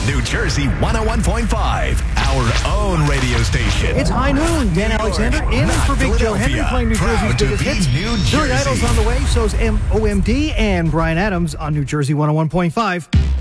New Jersey 101.5, our own radio station. It's high noon. Dan Alexander in for Big Joe Henry playing New Jersey's biggest hits. Billy Idol's on the way, so's MOMD and Brian Adams on New Jersey 101.5.